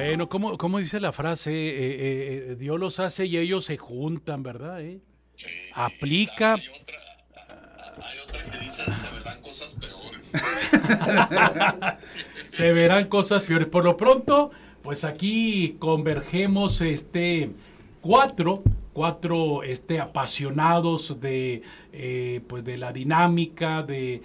Bueno, ¿cómo dice la frase? Dios los hace y ellos se juntan, ¿verdad? Sí, Aplica. Hay otra que dice, se verán cosas peores. Se verán cosas peores. Por lo pronto, pues aquí convergemos cuatro apasionados de pues de la dinámica, de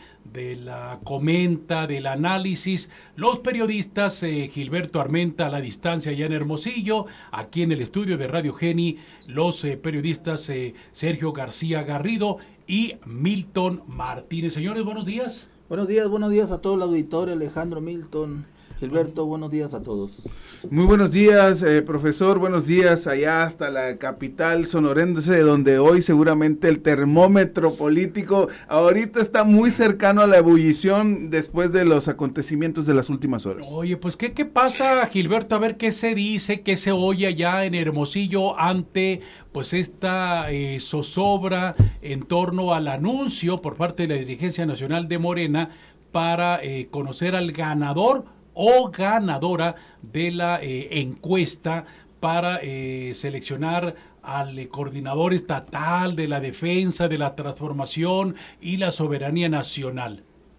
la comenta, del análisis, los periodistas Gilberto Armenta a la distancia allá en Hermosillo, aquí en el estudio de Radio Geni, los periodistas Sergio García Garrido y Milton Martínez. Señores, buenos días. Buenos días a todo el auditorio, Alejandro, Milton, Gilberto, buenos días a todos. Muy buenos días, profesor, buenos días allá hasta la capital sonorense, donde hoy seguramente el termómetro político ahorita está muy cercano a la ebullición después de los acontecimientos de las últimas horas. Oye, pues ¿qué pasa, Gilberto? A ver qué se dice, qué se oye allá en Hermosillo ante pues esta zozobra en torno al anuncio por parte de la Dirigencia Nacional de Morena para conocer al ganador o ganadora de la encuesta para seleccionar al coordinador estatal de la defensa, de la transformación y la soberanía nacional.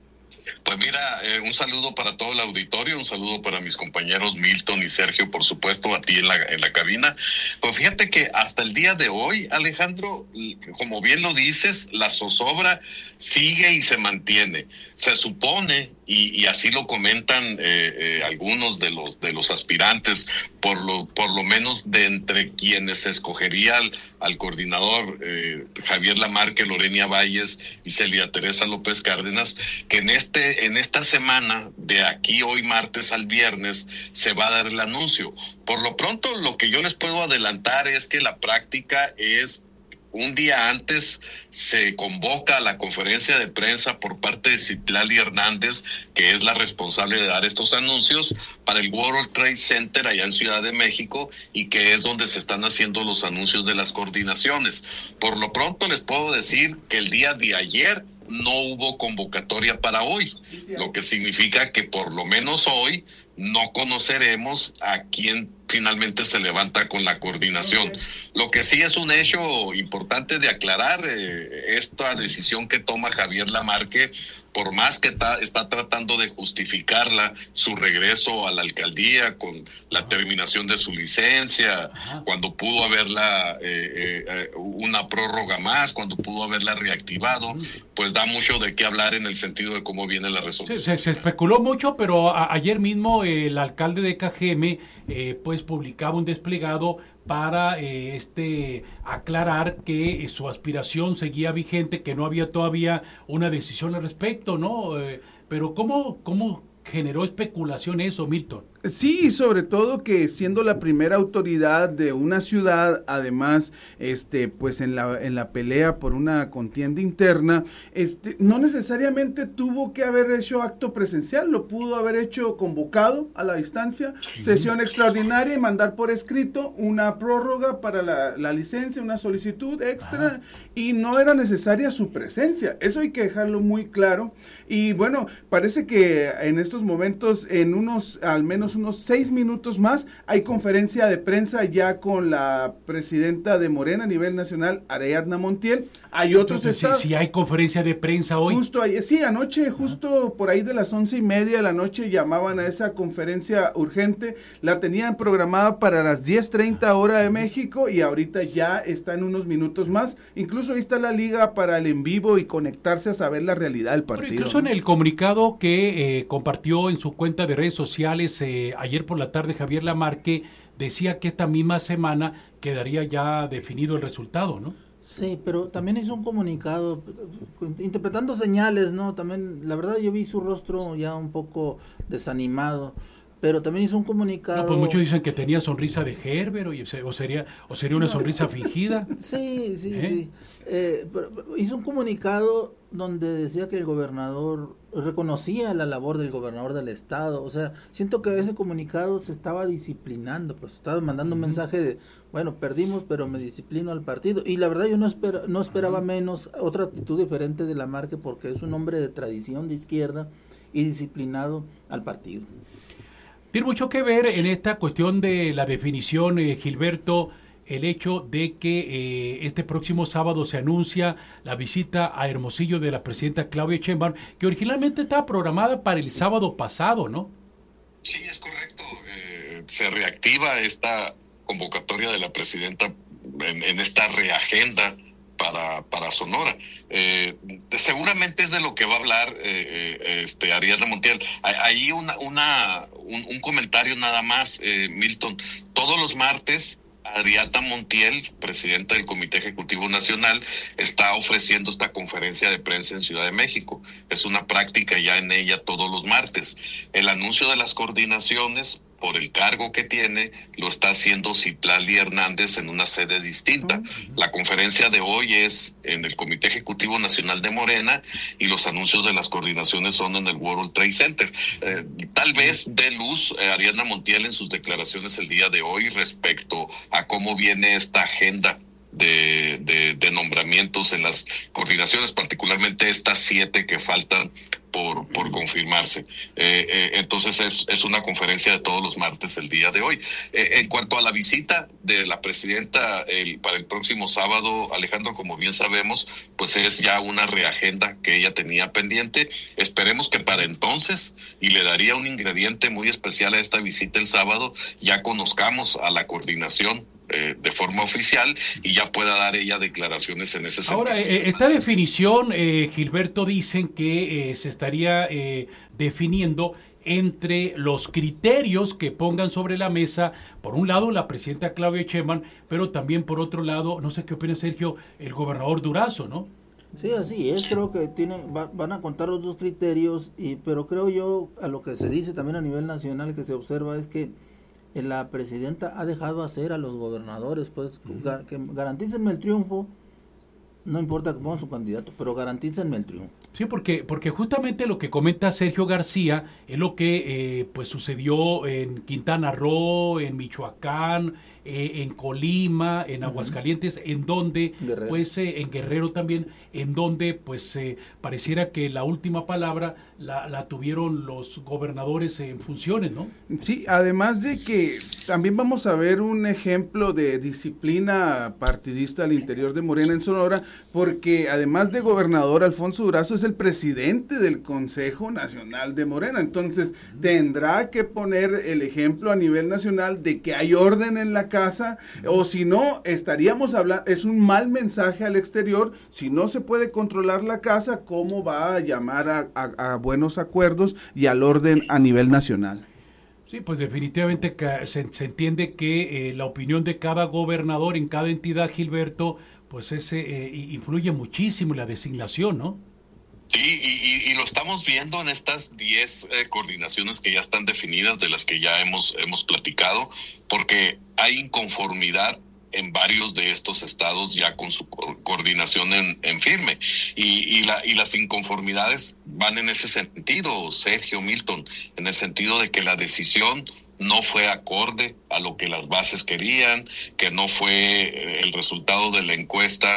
Pues mira, un saludo para todo el auditorio, un saludo para mis compañeros Milton y Sergio, por supuesto, a ti en la cabina. Pues fíjate que hasta el día de hoy, Alejandro, como bien lo dices, la zozobra sigue y se mantiene. Se supone, y así lo comentan algunos de los aspirantes, por lo menos de entre quienes se escogería al coordinador Javier Lamarque, Lorena Valles y Celia Teresa López Cárdenas, que en esta semana, de aquí hoy martes al viernes, se va a dar el anuncio. Por lo pronto, lo que yo les puedo adelantar es que la práctica es: un día antes se convoca a la conferencia de prensa por parte de Citlali Hernández, que es la responsable de dar estos anuncios, para el World Trade Center allá en Ciudad de México, y que es donde se están haciendo los anuncios de las coordinaciones. Por lo pronto les puedo decir que el día de ayer no hubo convocatoria para hoy, lo que significa que por lo menos hoy no conoceremos a quién finalmente se levanta con la coordinación. Okay. Lo que sí es un hecho importante de aclarar, esta decisión que toma Javier Lamarque, por más que está tratando de justificarla, su regreso a la alcaldía con la terminación de su licencia, cuando pudo haberla una prórroga más, cuando pudo haberla reactivado, pues da mucho de qué hablar en el sentido de cómo viene la resolución. Se especuló mucho, pero ayer mismo el alcalde de Cajeme pues publicaba un desplegado para aclarar que su aspiración seguía vigente, que no había todavía una decisión al respecto, ¿no? Pero ¿cómo generó especulación eso, Milton? Sí, sobre todo que siendo la primera autoridad de una ciudad, además, pues en la pelea por una contienda interna, no necesariamente tuvo que haber hecho acto presencial, lo pudo haber hecho convocado a la distancia, sesión extraordinaria y mandar por escrito una prórroga para la licencia, una solicitud extra, y no era necesaria su presencia. Eso hay que dejarlo muy claro. Y bueno, parece que en estos momentos, al menos unos 6 minutos más, hay conferencia de prensa ya con la presidenta de Morena a nivel nacional, Ariadna Montiel. Hay otros estados. Sí, hay conferencia de prensa hoy. Justo ahí, sí, anoche, justo por ahí de las 11:30 de la noche llamaban a esa conferencia urgente. La tenían programada para las 10:30 hora de México y ahorita ya está en unos minutos más. Incluso ahí está la liga para el en vivo y conectarse a saber la realidad del partido. Pero incluso en el comunicado que compartió en su cuenta de redes sociales ayer por la tarde Javier Lamarque, decía que esta misma semana quedaría ya definido el resultado, ¿no? Sí, pero también hizo un comunicado interpretando señales, ¿no? También, la verdad, yo vi su rostro ya un poco desanimado, pero también hizo un comunicado. No, pues muchos dicen que tenía sonrisa de Gerbero, o sería una sonrisa fingida. Sí. Pero hizo un comunicado donde decía que el gobernador reconocía la labor del gobernador del estado. O sea, siento que ese comunicado se estaba disciplinando, pues estaba mandando un mensaje de, bueno, perdimos, pero me disciplino al partido. Y la verdad yo no esperaba menos, otra actitud diferente de Lamarque, porque es un hombre de tradición de izquierda y disciplinado al partido. Tiene mucho que ver en esta cuestión de la definición, Gilberto, el hecho de que este próximo sábado se anuncia la visita a Hermosillo de la presidenta Claudia Sheinbaum, que originalmente estaba programada para el sábado pasado, ¿no? Sí, es correcto. Se reactiva esta convocatoria de la presidenta en esta reagenda para Sonora. Seguramente es de lo que va a hablar Ariadna Montiel. Ahí un comentario nada más, Milton. Todos los martes Ariadna Montiel, presidenta del Comité Ejecutivo Nacional, está ofreciendo esta conferencia de prensa en Ciudad de México. Es una práctica ya en ella todos los martes. El anuncio de las coordinaciones, por el cargo que tiene, lo está haciendo Citlali Hernández en una sede distinta. La conferencia de hoy es en el Comité Ejecutivo Nacional de Morena y los anuncios de las coordinaciones son en el World Trade Center. Tal vez dé luz Ariadna Montiel en sus declaraciones el día de hoy respecto a cómo viene esta agenda de nombramientos en las coordinaciones, particularmente estas 7 que faltan por confirmarse. Entonces es una conferencia de todos los martes el día de hoy. En cuanto a la visita de la presidenta para el próximo sábado, Alejandro, como bien sabemos, pues es ya una reagenda que ella tenía pendiente. Esperemos que para entonces, y le daría un ingrediente muy especial a esta visita el sábado, ya conozcamos a la coordinación de forma oficial y ya pueda dar ella declaraciones en ese sentido. Ahora, esta definición, Gilberto, dicen que se estaría definiendo entre los criterios que pongan sobre la mesa, por un lado la presidenta Claudia Sheinbaum, pero también por otro lado, no sé qué opina Sergio, el gobernador Durazo, ¿no? Sí, así es, creo que van a contar los dos criterios, pero creo yo, a lo que se dice también a nivel nacional, que se observa es que la presidenta ha dejado hacer a los gobernadores, pues, que garantícenme el triunfo, no importa que pongan su candidato, pero garantícenme el triunfo. Sí, porque justamente lo que comenta Sergio García es lo que pues sucedió en Quintana Roo, en Michoacán, en Colima, en Aguascalientes, en donde, Guerrero. Pues en Guerrero también, en donde pues pareciera que la última palabra la tuvieron los gobernadores en funciones, ¿no? Sí, además de que también vamos a ver un ejemplo de disciplina partidista al interior de Morena en Sonora, porque además de gobernador, Alfonso Durazo es el presidente del Consejo Nacional de Morena, entonces tendrá que poner el ejemplo a nivel nacional de que hay orden en la casa, o si no, estaríamos hablando, es un mal mensaje al exterior. Si no se puede controlar la casa, ¿cómo va a llamar a buenos acuerdos y al orden a nivel nacional? Sí, pues definitivamente se entiende que la opinión de cada gobernador en cada entidad, Gilberto, pues influye muchísimo en la designación, ¿no? Sí, y lo estamos viendo en estas 10 coordinaciones que ya están definidas, de las que ya hemos platicado, porque hay inconformidad en varios de estos estados ya con su coordinación en firme. Y las inconformidades van en ese sentido, Sergio, Milton, en el sentido de que la decisión no fue acorde a lo que las bases querían, que no fue el resultado de la encuesta,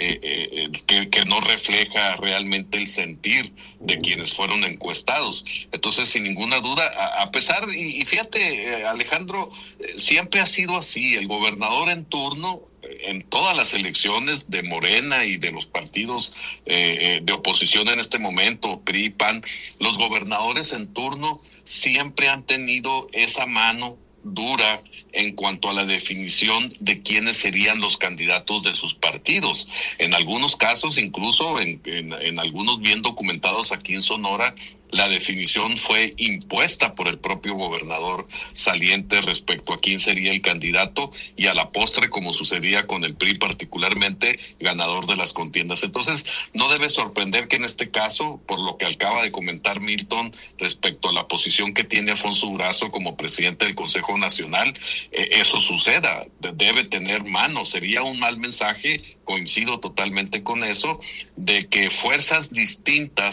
que no refleja realmente el sentir de quienes fueron encuestados. Entonces, sin ninguna duda, a pesar, y fíjate, Alejandro, siempre ha sido así, el gobernador en turno, en todas las elecciones de Morena y de los partidos de oposición en este momento, PRI, PAN, los gobernadores en turno siempre han tenido esa mano dura en cuanto a la definición de quiénes serían los candidatos de sus partidos. En algunos casos, incluso en algunos bien documentados aquí en Sonora, la definición fue impuesta por el propio gobernador saliente respecto a quién sería el candidato, y a la postre, como sucedía con el PRI particularmente, ganador de las contiendas. Entonces, no debe sorprender que en este caso, por lo que acaba de comentar Milton respecto a la posición que tiene Alfonso Durazo como presidente del Consejo Nacional, eso suceda. Debe tener mano. Sería un mal mensaje, coincido totalmente con eso, de que fuerzas distintas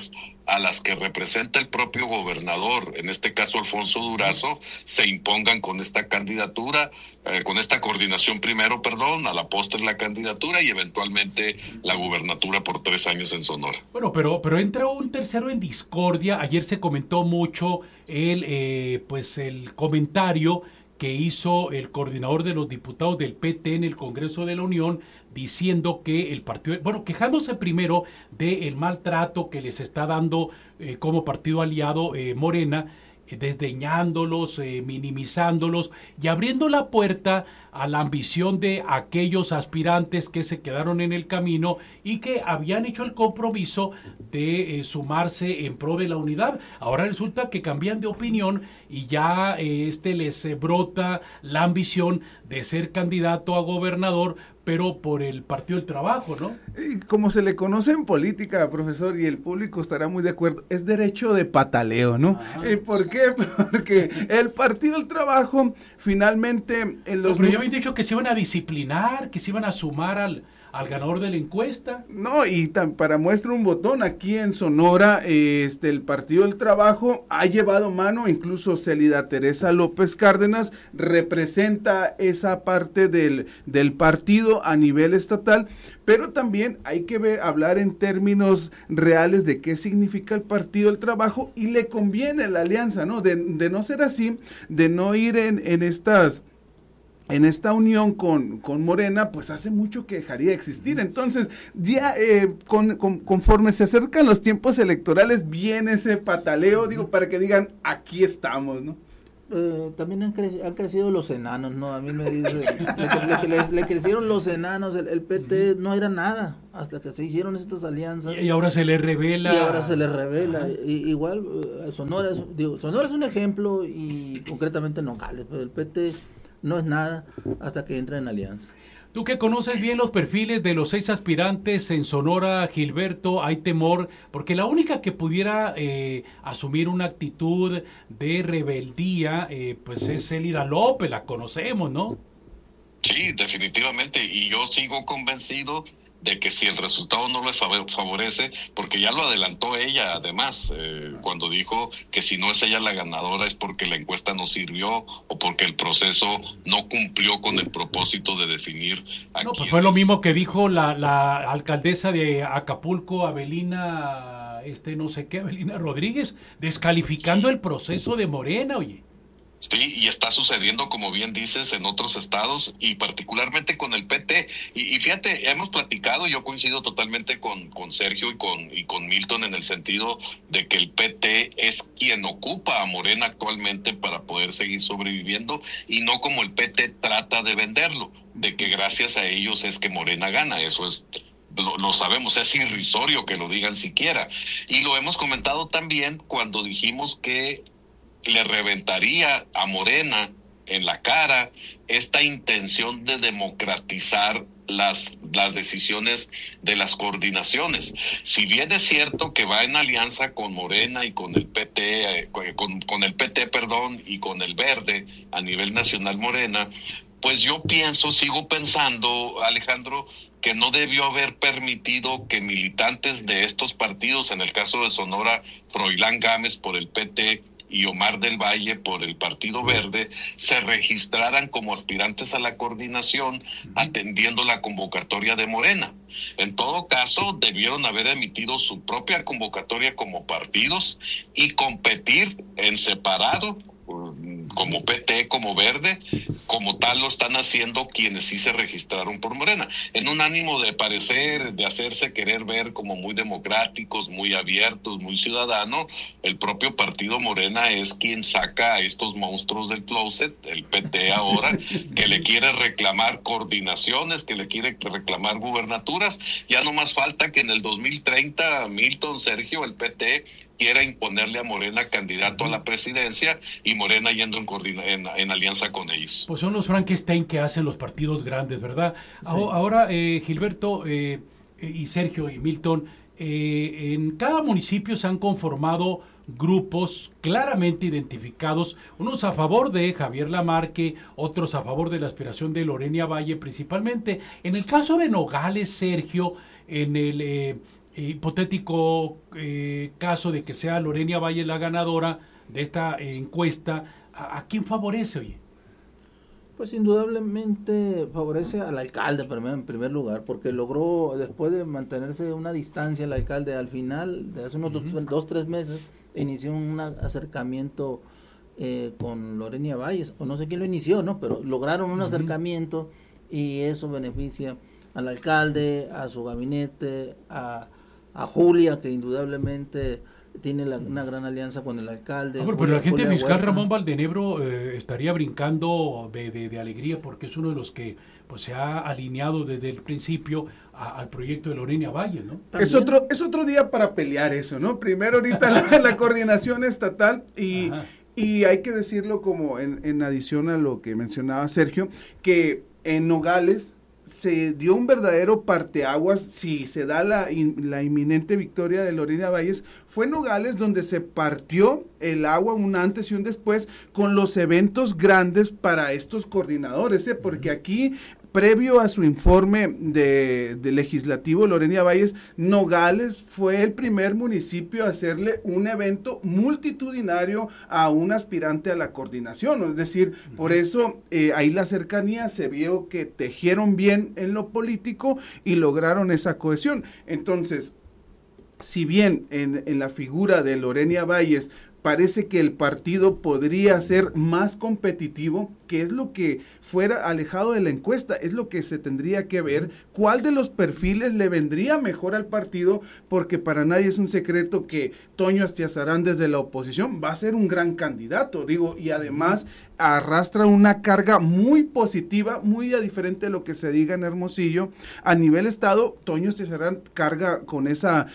a las que representa el propio gobernador, en este caso Alfonso Durazo, se impongan con esta candidatura, con esta coordinación primero, a la postre la candidatura y eventualmente la gubernatura por 3 años en Sonora. Bueno, pero entra un tercero en discordia. Ayer se comentó mucho el comentario que hizo el coordinador de los diputados del PT en el Congreso de la Unión, diciendo que el partido, quejándose primero del maltrato que les está dando como partido aliado Morena, desdeñándolos, minimizándolos y abriendo la puerta a la ambición de aquellos aspirantes que se quedaron en el camino y que habían hecho el compromiso de sumarse en pro de la unidad. Ahora resulta que cambian de opinión y ya les brota la ambición de ser candidato a gobernador, pero por el Partido del Trabajo, ¿no? Como se le conoce en política, profesor, y el público estará muy de acuerdo, es derecho de pataleo, ¿no? ¿Por qué? Porque el Partido del Trabajo finalmente en los... Pero ya habían dicho que se iban a disciplinar, que se iban a sumar al ganador de la encuesta. No, y para muestra un botón, aquí en Sonora, el Partido del Trabajo ha llevado mano, incluso Célida Teresa López Cárdenas representa esa parte del partido a nivel estatal, pero también hay que hablar en términos reales de qué significa el Partido del Trabajo y le conviene la alianza, ¿no? De no ser así, de no ir en esta unión con Morena, pues hace mucho que dejaría de existir. Entonces, ya conforme se acercan los tiempos electorales, viene ese pataleo, para que digan, aquí estamos, ¿no? También han crecido los enanos, ¿no? A mí me dicen, le crecieron los enanos, el PT no era nada, hasta que se hicieron estas alianzas. Y ahora se les revela. Igual, Sonora es un ejemplo, y concretamente Nogales, pero el PT no es nada hasta que entra en alianza. Tú que conoces bien los perfiles de los 6 aspirantes en Sonora, Gilberto, hay temor, porque la única que pudiera asumir una actitud de rebeldía, pues es Célida López, la conocemos, ¿no? Sí, definitivamente, y yo sigo convencido de que si el resultado no le favorece, porque ya lo adelantó ella además, cuando dijo que si no es ella la ganadora es porque la encuesta no sirvió o porque el proceso no cumplió con el propósito de definir a No, pues fue lo mismo que dijo la alcaldesa de Acapulco, Avelina Rodríguez, descalificando el proceso de Morena, oye. Sí, y está sucediendo, como bien dices, en otros estados y particularmente con el PT. Y fíjate, hemos platicado, yo coincido totalmente con Sergio y con Milton en el sentido de que el PT es quien ocupa a Morena actualmente para poder seguir sobreviviendo y no como el PT trata de venderlo, de que gracias a ellos es que Morena gana. Eso es... Lo sabemos, es irrisorio que lo digan siquiera. Y lo hemos comentado también cuando dijimos que le reventaría a Morena en la cara esta intención de democratizar las decisiones de las coordinaciones. Si bien es cierto que va en alianza con Morena y con el PT, con el PT, y con el Verde a nivel nacional Morena, pues yo sigo pensando, Alejandro, que no debió haber permitido que militantes de estos partidos, en el caso de Sonora, Froilán Gámez por el PT y Omar del Valle por el Partido Verde, se registraran como aspirantes a la coordinación atendiendo la convocatoria de Morena. En todo caso, debieron haber emitido su propia convocatoria como partidos y competir en separado, como PT, como Verde, como tal lo están haciendo quienes sí se registraron por Morena, en un ánimo de hacerse querer ver como muy democráticos, muy abiertos, muy ciudadanos. El propio partido Morena es quien saca a estos monstruos del closet, el PT ahora, que le quiere reclamar coordinaciones, que le quiere reclamar gubernaturas. Ya no más falta que en el 2030, Milton, Sergio, el PT quiera imponerle a Morena candidato a la presidencia y Morena yendo en alianza con ellos. Pues son los Frankenstein que hacen los partidos grandes, ¿verdad? Sí. Ahora, Gilberto y Sergio y Milton, en cada municipio se han conformado grupos claramente identificados, unos a favor de Javier Lamarque, otros a favor de la aspiración de Lorena Valle principalmente. En el caso de Nogales, Sergio, en el hipotético caso de que sea Lorena Valle la ganadora de esta encuesta, ¿a quién favorece, oye? Pues indudablemente favorece al alcalde en primer lugar, porque logró, después de mantenerse una distancia el alcalde, al final de hace unos 2-3 meses, inició un acercamiento con Lorena Valles, o no sé quién lo inició, ¿no? Pero lograron un acercamiento y eso beneficia al alcalde, a su gabinete, a Julia, que indudablemente tiene una gran alianza con el alcalde. Pero la gente Julia fiscal Huerta. Ramón Valdenebro estaría brincando de alegría porque es uno de los que pues se ha alineado desde el principio al proyecto de Lorena Valle, ¿no? Es otro día para pelear eso, ¿no? Primero ahorita la coordinación estatal y hay que decirlo como en adición a lo que mencionaba Sergio, que en Nogales se dio un verdadero parteaguas. Si se da la inminente victoria de Lorena Valles, fue en Nogales donde se partió el agua, un antes y un después, con los eventos grandes para estos coordinadores, porque aquí, previo a su informe de legislativo, Lorena Valles, Nogales fue el primer municipio a hacerle un evento multitudinario a un aspirante a la coordinación. Es decir, por eso ahí la cercanía se vio que tejieron bien en lo político y lograron esa cohesión. Entonces, si bien en la figura de Lorena Valles parece que el partido podría ser más competitivo, que es lo que fuera alejado de la encuesta, es lo que se tendría que ver, cuál de los perfiles le vendría mejor al partido, porque para nadie es un secreto que Toño Astiazarán desde la oposición va a ser un gran candidato, y además arrastra una carga muy positiva, muy a diferente de lo que se diga en Hermosillo. A nivel estado, Toño Astiazarán carga con ese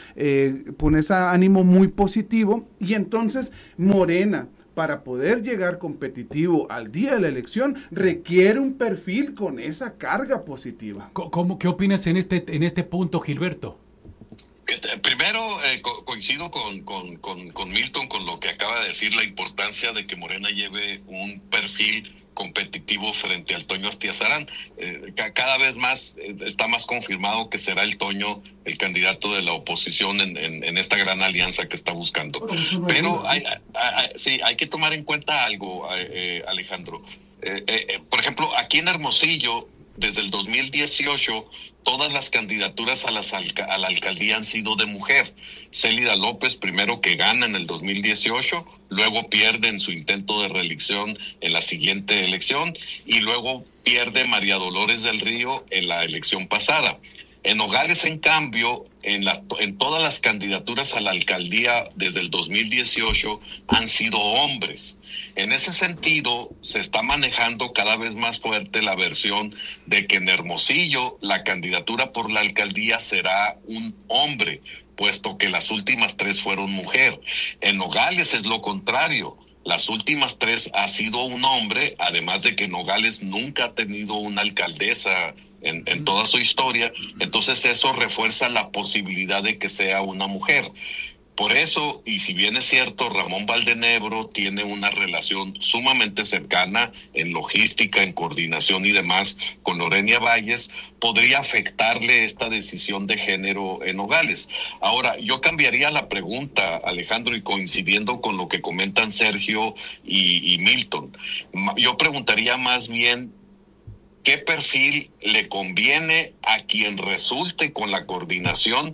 ánimo muy positivo, y entonces Morena, para poder llegar competitivo al día de la elección, requiere un perfil con esa carga positiva. ¿Qué opinas en este punto, Gilberto? Primero, coincido con Milton, con lo que acaba de decir, la importancia de que Morena lleve un perfil competitivo frente al Toño Astiazarán. Cada vez más está más confirmado que será el Toño el candidato de la oposición en esta gran alianza que está buscando. Pero hay que tomar en cuenta algo, Alejandro. Por ejemplo, aquí en Hermosillo, desde el 2018, todas las candidaturas a la alcaldía han sido de mujer. Célida López, primero que gana en el 2018, luego pierde en su intento de reelección en la siguiente elección y luego pierde María Dolores del Río en la elección pasada. En Nogales, en cambio, en todas las candidaturas a la alcaldía desde el 2018 han sido hombres. En ese sentido, se está manejando cada vez más fuerte la versión de que en Hermosillo la candidatura por la alcaldía será un hombre, puesto que las últimas 3 fueron mujer. En Nogales es lo contrario. Las últimas 3 ha sido un hombre, además de que Nogales nunca ha tenido una alcaldesa en toda su historia. Entonces eso refuerza la posibilidad de que sea una mujer. Por eso, y si bien es cierto, Ramón Valdenebro tiene una relación sumamente cercana en logística, en coordinación y demás con Lorena Valles, podría afectarle esta decisión de género en Nogales. Ahora, yo cambiaría la pregunta, Alejandro, y coincidiendo con lo que comentan Sergio y Milton, yo preguntaría más bien, ¿qué perfil le conviene a quien resulte con la coordinación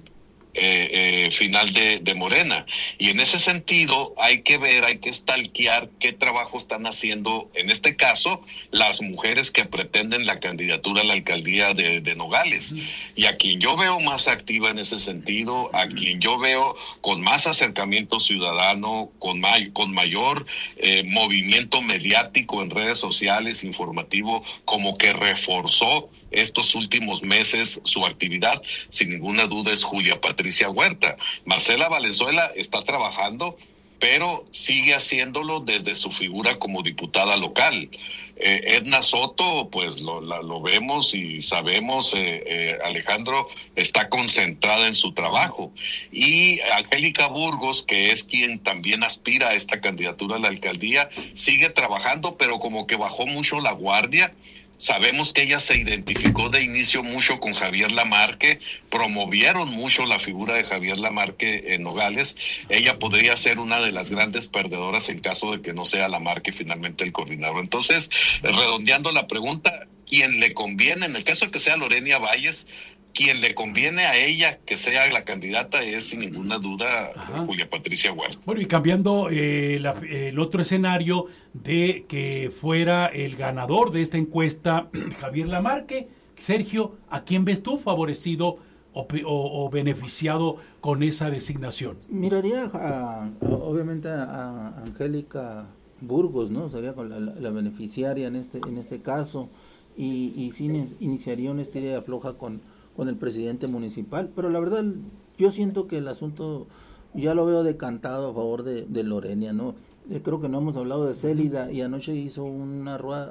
final de Morena? Y en ese sentido hay que stalkear qué trabajo están haciendo, en este caso, las mujeres que pretenden la candidatura a la alcaldía de Nogales. Y a quien yo veo más activa en ese sentido, a quien yo veo con más acercamiento ciudadano, con mayor movimiento mediático en redes sociales, informativo, como que reforzó estos últimos meses su actividad, sin ninguna duda, es Julia Patricia Huerta. Marcela Valenzuela está trabajando, pero sigue haciéndolo desde su figura como diputada local. Edna Soto, pues lo vemos y sabemos, Alejandro, está concentrada en su trabajo. Y Angélica Burgos, que es quien también aspira a esta candidatura a la alcaldía, sigue trabajando, pero como que bajó mucho la guardia. Sabemos que ella se identificó de inicio mucho con Javier Lamarque, promovieron mucho la figura de Javier Lamarque en Nogales. Ella podría ser una de las grandes perdedoras en caso de que no sea Lamarque finalmente el coordinador. Entonces, redondeando la pregunta, ¿quién le conviene? En el caso de que sea Lorena Valles, quien le conviene a ella que sea la candidata es sin ninguna duda Julia Patricia Huerta. Bueno, y cambiando el otro escenario de que fuera el ganador de esta encuesta Javier Lamarque, Sergio, ¿a quién ves tú favorecido o beneficiado con esa designación? Miraría obviamente a Angélica Burgos, ¿no? Sería con la beneficiaria en este caso, y sí iniciaría una estira de afloja con el presidente municipal, pero la verdad yo siento que el asunto ya lo veo decantado a favor de Lorena, ¿no? Creo que no hemos hablado de Célida, y anoche hizo un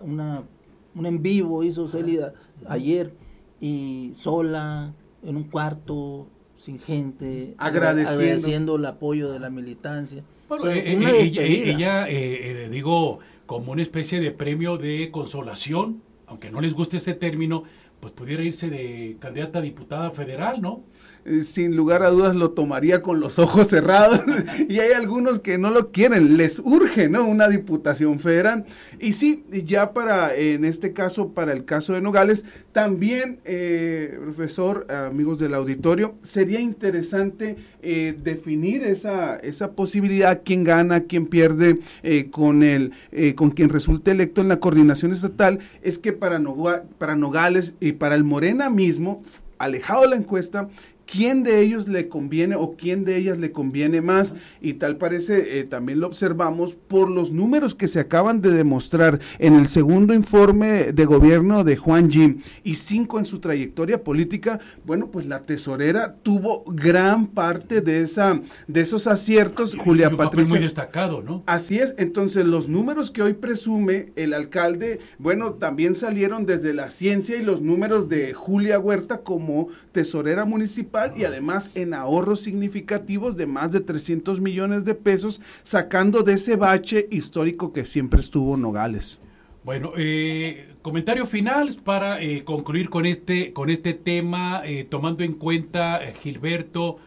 en vivo, hizo Célida ayer, y sola, en un cuarto, sin gente, agradeciendo el apoyo de la militancia. Bueno, ella digo, como una especie de premio de consolación, aunque no les guste ese término, pues pudiera irse de candidata a diputada federal, ¿no? Sin lugar a dudas lo tomaría con los ojos cerrados, y hay algunos que no lo quieren, les urge, ¿no? Una diputación federal. Y sí, ya en este caso, para el caso de Nogales, también, profesor, amigos del auditorio, sería interesante definir esa posibilidad, quién gana, quién pierde con quien resulte electo en la coordinación estatal. Es que para Nogales y para el Morena mismo, alejado de la encuesta, quién de ellos le conviene o quién de ellas le conviene más, y tal parece, también lo observamos por los números que se acaban de demostrar en el segundo informe de gobierno de Juan Jim, y 5 en su trayectoria política. Bueno, pues la tesorera tuvo gran parte de esos aciertos. Julia Patricia, muy destacado, ¿no? Así es. Entonces los números que hoy presume el alcalde, bueno, también salieron desde la ciencia, y los números de Julia Huerta como tesorera municipal, y además en ahorros significativos de más de 300 millones de pesos, sacando de ese bache histórico que siempre estuvo Nogales. Bueno, comentario final para concluir con este tema, tomando en cuenta, Gilberto,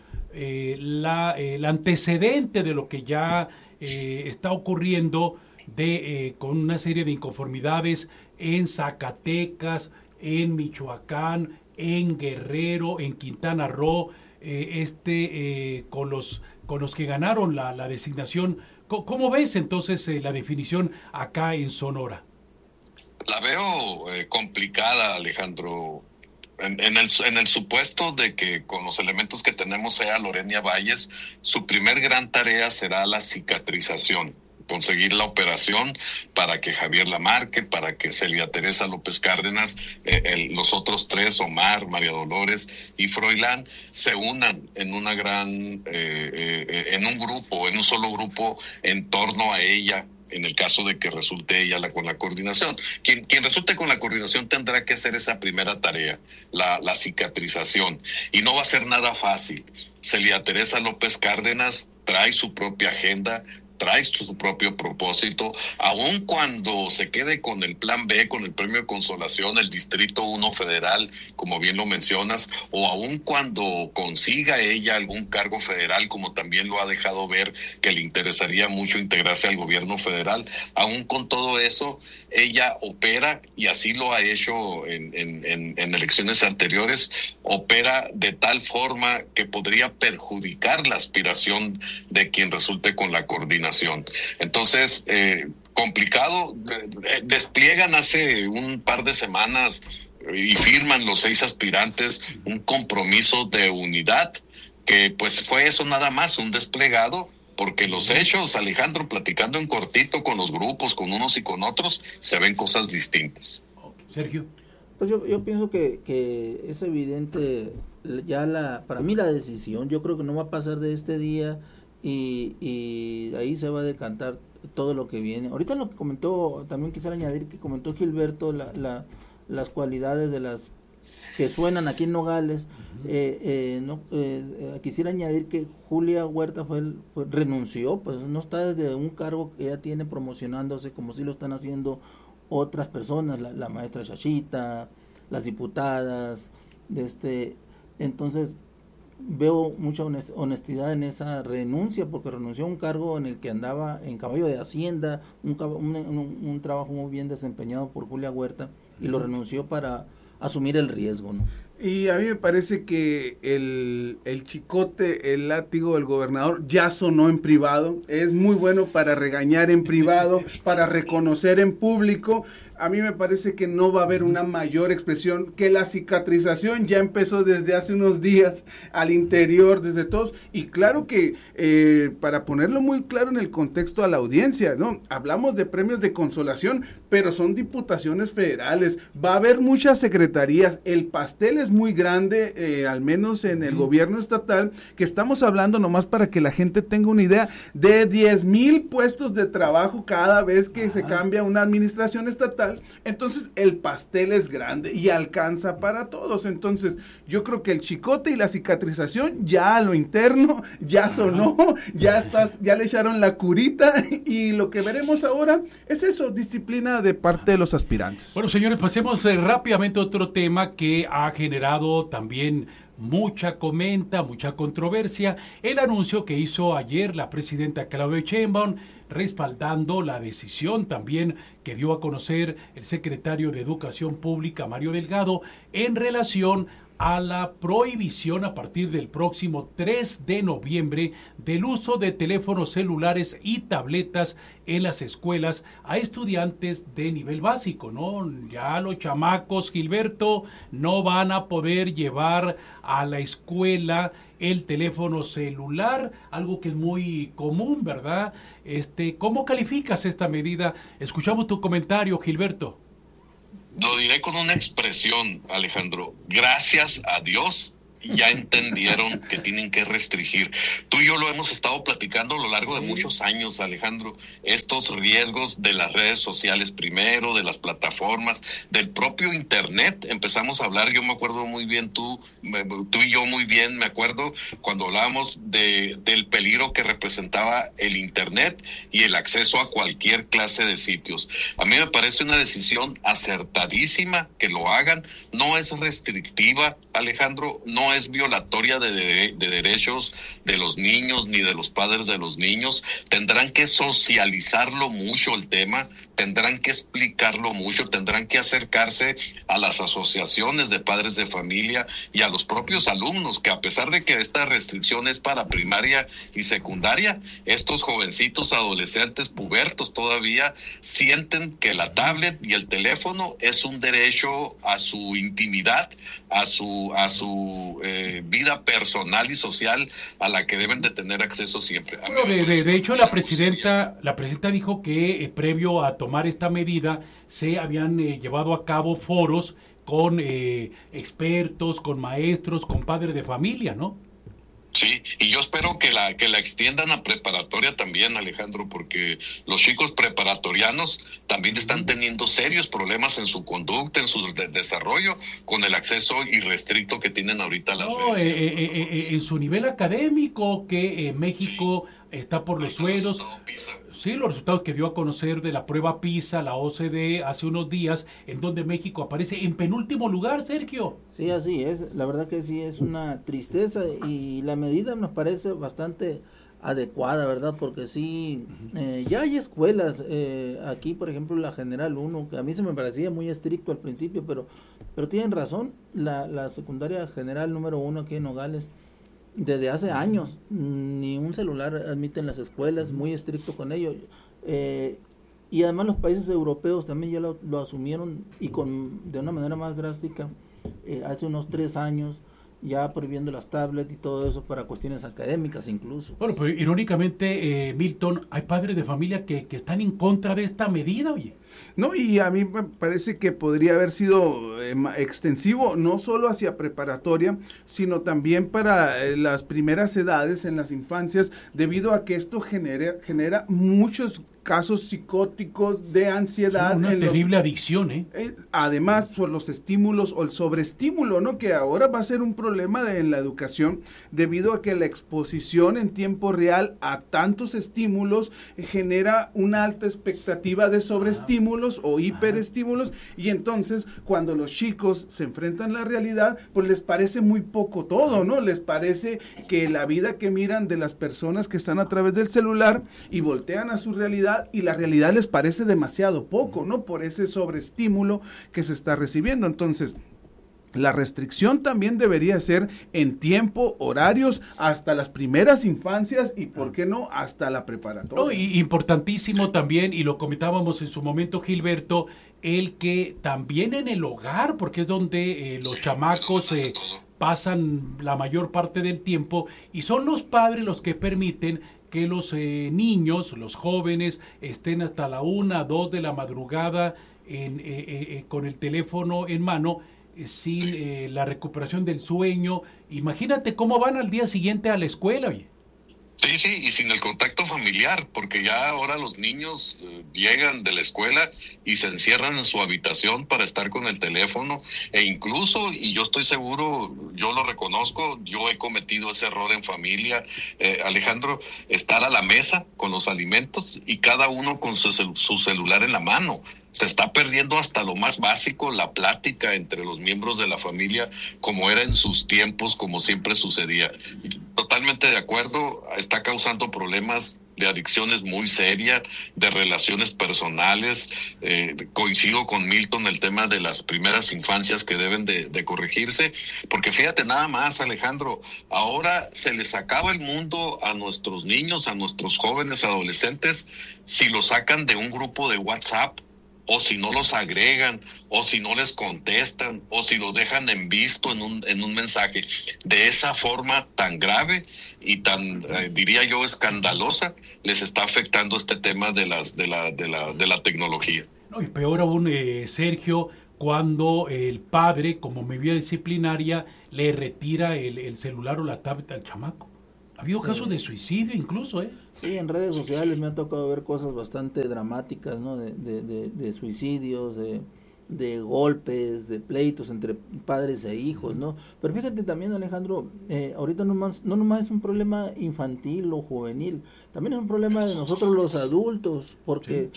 el antecedente de lo que ya está ocurriendo con una serie de inconformidades en Zacatecas, en Michoacán, en Guerrero, en Quintana Roo, con los que ganaron la designación. ¿Cómo ves entonces la definición acá en Sonora? La veo complicada, Alejandro. En el supuesto de que con los elementos que tenemos sea Lorena Valles, su primer gran tarea será la cicatrización, conseguir la operación para que Javier Lamarque, para que Celia Teresa López Cárdenas, los otros 3, Omar, María Dolores y Froilán, se unan en una en un solo grupo en torno a ella, en el caso de que resulte ella con la coordinación. Quien resulte con la coordinación tendrá que hacer esa primera tarea, la cicatrización, y no va a ser nada fácil. Celia Teresa López Cárdenas trae su propia agenda, trae su propio propósito, aun cuando se quede con el plan B, con el premio de consolación, el Distrito 1 federal, como bien lo mencionas, o aun cuando consiga ella algún cargo federal, como también lo ha dejado ver que le interesaría mucho integrarse al gobierno federal, aun con todo eso, ella opera, y así lo ha hecho en elecciones anteriores, opera de tal forma que podría perjudicar la aspiración de quien resulte con la coordinación. Entonces, complicado. Despliegan hace un par de semanas y firman los 6 aspirantes un compromiso de unidad, que pues fue eso nada más, un desplegado, porque los hechos, Alejandro, platicando en cortito con los grupos, con unos y con otros, se ven cosas distintas. Sergio. Pues yo pienso que es evidente para mí la decisión. Yo creo que no va a pasar de este día, y ahí se va a decantar todo lo que viene. Ahorita lo que comentó, también quisiera añadir que comentó Gilberto las cualidades de las que suenan aquí en Nogales. Quisiera añadir que Julia Huerta renunció, pues no está desde un cargo que ella tiene promocionándose, como si lo están haciendo otras personas, la maestra Chachita, las diputadas, entonces veo mucha honestidad en esa renuncia, porque renunció a un cargo en el que andaba en caballo de Hacienda, un trabajo muy bien desempeñado por Julia Huerta, y lo renunció para asumir el riesgo, ¿no? Y a mí me parece que el chicote, el látigo del gobernador ya sonó en privado. Es muy bueno para regañar en privado, para reconocer en público. A mí me parece que no va a haber una mayor expresión, que la cicatrización ya empezó desde hace unos días al interior, desde todos. Y claro que, para ponerlo muy claro en el contexto a la audiencia, ¿no? Hablamos de premios de consolación, pero son diputaciones federales. Va a haber muchas secretarías. El pastel es muy grande, al menos en el gobierno estatal, que estamos hablando, nomás para que la gente tenga una idea, de 10,000 puestos de trabajo cada vez que se cambia una administración estatal. Entonces el pastel es grande y alcanza para todos. Entonces yo creo que el chicote y la cicatrización ya a lo interno ya sonó, ya le echaron la curita, y lo que veremos ahora es eso, disciplina de parte de los aspirantes. Bueno, señores, pasemos rápidamente a otro tema que ha generado también mucha controversia, el anuncio que hizo ayer la presidenta Claudia Sheinbaum, respaldando la decisión también que dio a conocer el secretario de Educación Pública, Mario Delgado, en relación a la prohibición a partir del próximo 3 de noviembre del uso de teléfonos celulares y tabletas en las escuelas a estudiantes de nivel básico, ¿no? Ya los chamacos, Gilberto, no van a poder llevar a la escuela el teléfono celular, algo que es muy común, ¿verdad? ¿Cómo calificas esta medida? Escuchamos tu comentario, Gilberto. Lo diré con una expresión, Alejandro. Gracias a Dios ya entendieron que tienen que restringir. Tú y yo lo hemos estado platicando a lo largo de muchos años, Alejandro, estos riesgos de las redes sociales primero, de las plataformas, del propio internet. Empezamos a hablar, yo me acuerdo muy bien, tú y yo muy bien, me acuerdo cuando hablábamos del peligro que representaba el internet y el acceso a cualquier clase de sitios. A mí me parece una decisión acertadísima que lo hagan, no es restrictiva, Alejandro, no es violatoria de derechos de los niños ni de los padres de los niños. Tendrán que socializarlo mucho el tema, tendrán que explicarlo mucho, tendrán que acercarse a las asociaciones de padres de familia y a los propios alumnos, que a pesar de que esta restricción es para primaria y secundaria, estos jovencitos, adolescentes, pubertos todavía sienten que la tablet y el teléfono es un derecho a su intimidad, a su vida personal y social, a la que deben de tener acceso siempre. Bueno, de hecho la presidenta dijo que previo a tomar esta medida se habían llevado a cabo foros con expertos, con maestros, con padres de familia, ¿no? Sí, y yo espero que la extiendan a preparatoria también, Alejandro, porque los chicos preparatorianos también están teniendo serios problemas en su conducta, en su desarrollo, con el acceso irrestricto que tienen ahorita las redes. En su nivel académico, que México está por los suelos. Sí, los resultados que dio a conocer de la prueba PISA, la OCDE, hace unos días, en donde México aparece en penúltimo lugar, Sergio. Sí, así es. La verdad que sí, es una tristeza, y la medida nos parece bastante adecuada, ¿verdad? Porque sí, ya hay escuelas, aquí por ejemplo la General 1, que a mí se me parecía muy estricto al principio, pero tienen razón, la secundaria General número 1 aquí en Nogales, desde hace años, ni un celular admiten las escuelas, muy estricto con ello. Y además los países europeos también ya lo asumieron, y de una manera más drástica, hace unos 3 años, ya prohibiendo las tablets y todo eso para cuestiones académicas incluso. Bueno, pero irónicamente, Milton, hay padres de familia que están en contra de esta medida, oye. No, y a mí me parece que podría haber sido extensivo, no solo hacia preparatoria, sino también para las primeras edades, en las infancias, debido a que esto genera muchos casos psicóticos de ansiedad. Una terrible adicción, además, por los estímulos o el sobreestímulo, ¿no? Que ahora va a ser un problema en la educación, debido a que la exposición en tiempo real a tantos estímulos genera una alta expectativa de sobreestímulo, sobreestímulos o hiperestímulos, y entonces cuando los chicos se enfrentan a la realidad, pues les parece muy poco todo, ¿no? Les parece que la vida que miran de las personas que están a través del celular y voltean a su realidad, y la realidad les parece demasiado poco, ¿no? Por ese sobreestímulo que se está recibiendo. Entonces, la restricción también debería ser en tiempo, horarios, hasta las primeras infancias y, ¿por qué no?, hasta la preparatoria. No, y importantísimo también, y lo comentábamos en su momento, Gilberto, el que también en el hogar, porque es donde los chamacos pasan la mayor parte del tiempo, y son los padres los que permiten que los niños, los jóvenes, estén hasta la 1, 2 de la madrugada con el teléfono en mano, sin la recuperación del sueño. Imagínate cómo van al día siguiente a la escuela, oye. Sí, y sin el contacto familiar, porque ya ahora los niños llegan de la escuela y se encierran en su habitación para estar con el teléfono, e incluso, y yo estoy seguro, yo lo reconozco, yo he cometido ese error en familia, Alejandro, estar a la mesa con los alimentos y cada uno con su celular en la mano. Se está perdiendo hasta lo más básico, la plática entre los miembros de la familia, como era en sus tiempos, como siempre sucedía. Totalmente de acuerdo, está causando problemas de adicciones muy serias, de relaciones personales. Coincido con Milton el tema de las primeras infancias que deben de corregirse, porque fíjate nada más, Alejandro, ahora se les acaba el mundo a nuestros niños, a nuestros jóvenes adolescentes, si los sacan de un grupo de WhatsApp, o si no los agregan, o si no les contestan, o si los dejan en visto en un mensaje. De esa forma tan grave y tan, diría yo, escandalosa, les está afectando este tema de la tecnología. No, y peor aún, Sergio, cuando el padre, como medida disciplinaria, le retira el celular o la tablet al chamaco. Ha habido casos de suicidio incluso, ¿eh? Sí, en redes sociales me ha tocado ver cosas bastante dramáticas, ¿no? De suicidios, de golpes, de pleitos entre padres e hijos, ¿no? Pero fíjate también, Alejandro, ahorita no nomás es un problema infantil o juvenil, también es un problema de nosotros los adultos, porque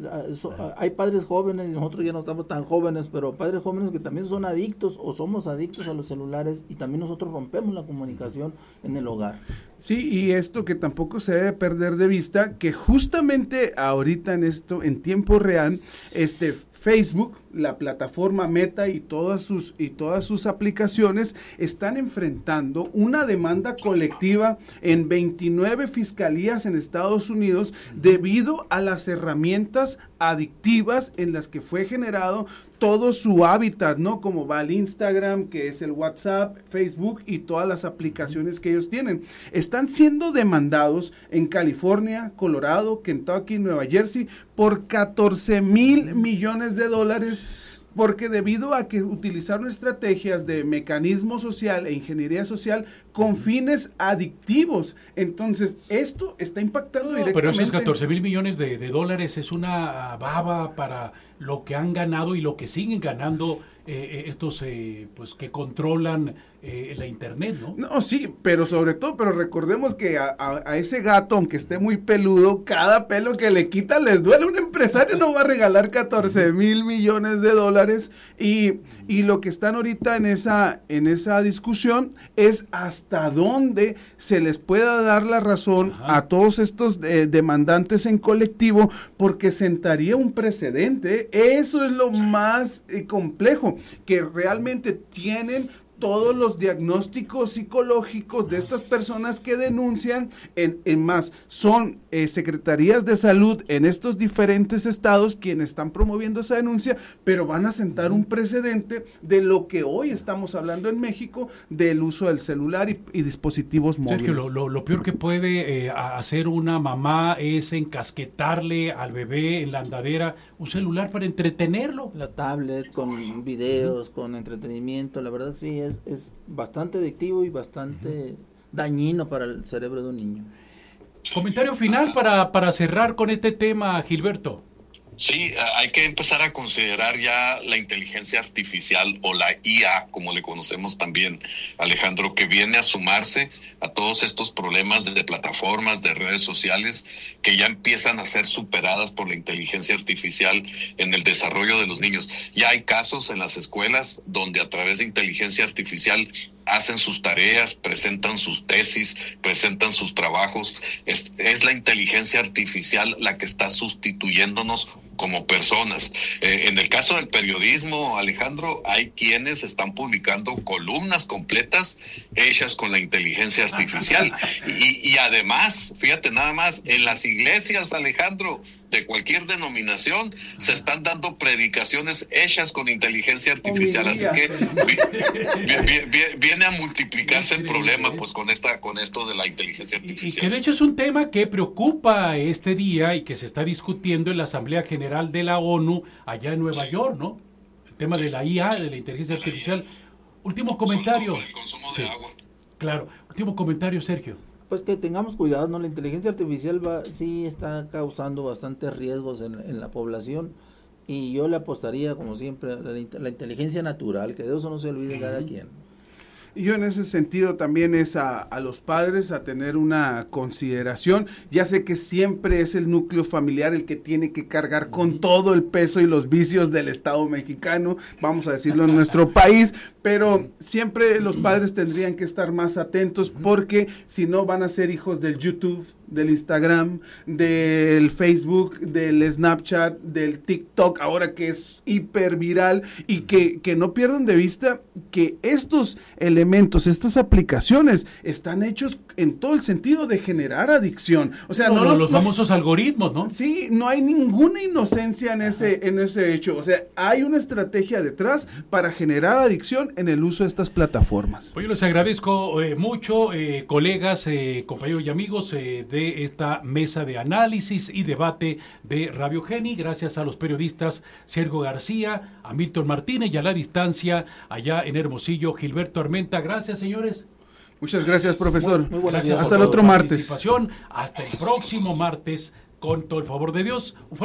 hay padres jóvenes, y nosotros ya no estamos tan jóvenes, pero padres jóvenes que también son adictos o somos adictos a los celulares, y también nosotros rompemos la comunicación en el hogar. Sí, y esto que tampoco se debe perder de vista, que justamente ahorita en tiempo real, Facebook, la plataforma Meta y todas sus aplicaciones están enfrentando una demanda colectiva en 29 fiscalías en Estados Unidos debido a las herramientas adictivas en las que fue generado todo su hábitat, ¿no? Como va el Instagram, que es el WhatsApp, Facebook y todas las aplicaciones que ellos tienen. Están siendo demandados en California, Colorado, Kentucky, Nueva Jersey por $14,000 millones, porque debido a que utilizaron estrategias de mecanismo social e ingeniería social con fines adictivos. Entonces, esto está impactando directamente. Pero esos $14,000 millones de dólares es una baba para lo que han ganado y lo que siguen ganando estos pues que controlan la internet, ¿no? No, sí, pero sobre todo, pero recordemos que a ese gato, aunque esté muy peludo, cada pelo que le quita les duele. Un empresario no va a regalar $14,000 millones y lo que están ahorita en esa discusión es hasta dónde se les pueda dar la razón a todos estos demandantes en colectivo, porque sentaría un precedente. Eso es lo más complejo, que realmente tienen todos los diagnósticos psicológicos de estas personas que denuncian, en más, son secretarías de salud en estos diferentes estados quienes están promoviendo esa denuncia, pero van a sentar un precedente de lo que hoy estamos hablando en México, del uso del celular y dispositivos móviles. Sergio, lo peor que puede hacer una mamá es encasquetarle al bebé en la andadera un celular para entretenerlo. La tablet con videos, con entretenimiento, la verdad sí es bastante adictivo y bastante dañino para el cerebro de un niño. Comentario final para cerrar con este tema, Gilberto. Sí, hay que empezar a considerar ya la inteligencia artificial o la IA, como le conocemos también, Alejandro, que viene a sumarse a todos estos problemas de plataformas, de redes sociales, que ya empiezan a ser superadas por la inteligencia artificial en el desarrollo de los niños. Ya hay casos en las escuelas donde a través de inteligencia artificial hacen sus tareas, presentan sus tesis, presentan sus trabajos. Es la inteligencia artificial la que está sustituyéndonos como personas. En el caso del periodismo, Alejandro, hay quienes están publicando columnas completas hechas con la inteligencia artificial. Y además, fíjate nada más, en las iglesias, Alejandro, de cualquier denominación, se están dando predicaciones hechas con inteligencia artificial. Así que viene a multiplicarse el problema, pues, con esto de la inteligencia artificial. Y que de hecho es un tema que preocupa este día y que se está discutiendo en la Asamblea General de la ONU allá en Nueva York, ¿no? El tema de la IA, de la inteligencia artificial. Último comentario. El consumo de agua. Claro. Último comentario, Sergio. Pues que tengamos cuidado, ¿no? La inteligencia artificial sí está causando bastantes riesgos en la población, y yo le apostaría, como siempre, a la inteligencia natural, que de eso no se olvide cada quien. Yo en ese sentido también es a los padres a tener una consideración. Ya sé que siempre es el núcleo familiar el que tiene que cargar con todo el peso y los vicios del Estado mexicano, vamos a decirlo, en nuestro país, pero siempre los padres tendrían que estar más atentos, porque si no van a ser hijos del YouTube, del Instagram, del Facebook, del Snapchat, del TikTok, ahora que es hiper viral, y que no pierdan de vista que estos elementos, estas aplicaciones, están hechos en todo el sentido de generar adicción. O sea, los famosos algoritmos, ¿no? Sí, no hay ninguna inocencia en ese hecho. O sea, hay una estrategia detrás para generar adicción en el uso de estas plataformas. Pues yo les agradezco mucho, colegas, compañeros y amigos de esta mesa de análisis y debate de Radio Geni. Gracias a los periodistas Sergio García, a Milton Martínez, y a la distancia allá en Hermosillo, Gilberto Armenta. Gracias, señores. Muchas gracias, profesor. Muy buenas Gracias días. Hasta el otro martes. Hasta el próximo martes, con todo el favor de Dios.